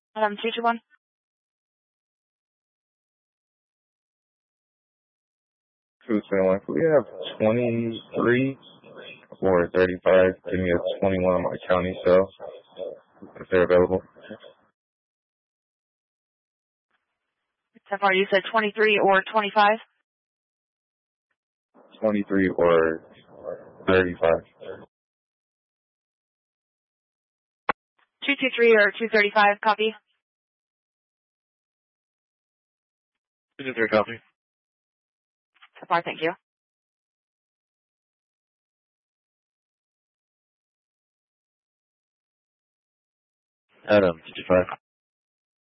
221. Cruise one. We have 23 or 35. Give me a 21 on my county cell if they're available. So far you said 23 or 25? 23 or 35. 223 or 235, copy. 223, copy. So far, thank you. Adam, 55.